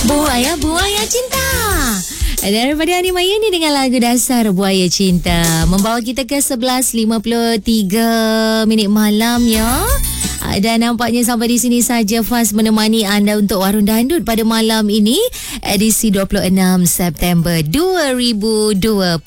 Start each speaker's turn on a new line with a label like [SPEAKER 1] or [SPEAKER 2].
[SPEAKER 1] Buaya Cinta. Daripada Ani Maya ni dengan lagu dasar Buaya Cinta. Membawa kita ke 11.53 malam ya. Dan nampaknya sampai di sini saja Faz menemani anda untuk Warung Dandut pada malam ini, edisi 26 September 2020.